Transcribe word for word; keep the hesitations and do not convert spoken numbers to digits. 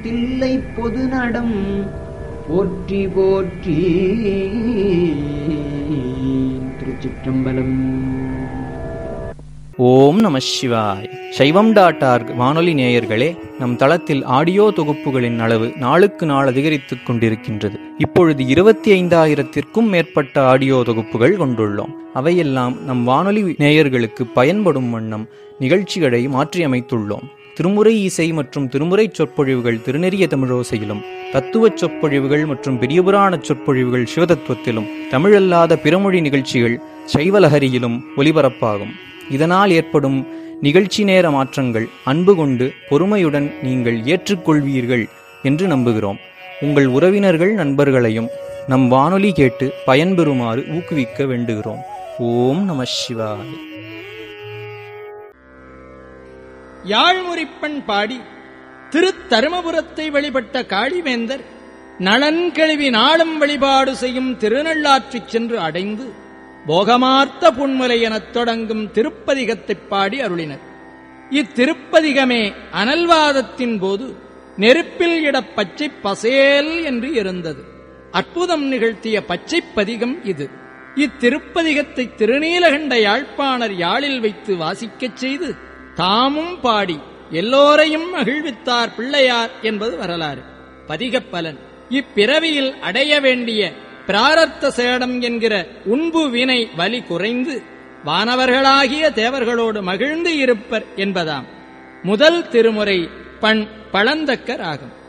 தில்லை பொது நடம் போற்றி போற்றி. திருச்சிற்றம்பலம். ஓம் நம சிவாய். சைவம் டாட் ஆர்க் வானொலி நேயர்களே, நம் தளத்தில் ஆடியோ தொகுப்புகளின் அளவு நாளுக்கு நாள் அதிகரித்துக் கொண்டிருக்கின்றது. இப்பொழுது இருபத்தி ஐந்தாயிரத்திற்கும் மேற்பட்ட ஆடியோ தொகுப்புகள் கொண்டுள்ளோம். அவையெல்லாம் நம் வானொலி நேயர்களுக்கு பயன்படும் வண்ணம் நிகழ்ச்சிகளை மாற்றியமைத்துள்ளோம். திருமுறை இசை மற்றும் திருமுறை சொற்பொழிவுகள் திருநெறிய தமிழோசையிலும், தத்துவ சொற்பொழிவுகள் மற்றும் பெரியபுராண சொற்பொழிவுகள் சிவதத்துவத்திலும், தமிழல்லாத பிறமொழி நிகழ்ச்சிகள் சைவலஹரியிலும் ஒலிபரப்பாகும். இதனால் ஏற்படும் நிகழ்ச்சி நேர மாற்றங்கள் அன்பு கொண்டு பொறுமையுடன் நீங்கள் ஏற்றுக்கொள்வீர்கள் என்று நம்புகிறோம். உங்கள் உறவினர்கள் நண்பர்களையும் நம் வானொலி கேட்டு பயன்பெறுமாறு ஊக்குவிக்க வேண்டுகிறோம். ஓம் நம சிவாய. யாழ்முறிப்பண் பாடி திருத்தருமபுரத்தை வழிபட்ட காளிவேந்தர் நலன் கழுவி நாளும் வழிபாடு செய்யும் திருநள்ளாற்றிச் சென்று அடைந்து போகமார்த்த புன்முலை எனத் தொடங்கும் திருப்பதிகத்தைப் பாடி அருளினர். இத்திருப்பதிகமே அனல்வாதத்தின் போது நெருப்பில் இடப் பச்சை பசேல் என்று இருந்தது. அற்புதம் நிகழ்த்திய பச்சைப் பதிகம் இது. இத்திருப்பதிகத்தை திருநீலகண்ட யாழ்ப்பாணர் யாழில் வைத்து வாசிக்கச் செய்து தாமும் பாடி எல்லோரையும் மகிழ்வித்தார் பிள்ளையார் என்பது வரலாறு. பதிகப்பலன்: இப்பிறவியில் அடைய வேண்டிய பிராரத்த சேடம் என்கிற உண்பு வினை வலி குறைந்து வானவர்களாகிய தேவர்களோடு மகிழ்ந்து இருப்பர் என்பதாம். முதல் திருமுறை பண் பழந்தக்க ராகம்.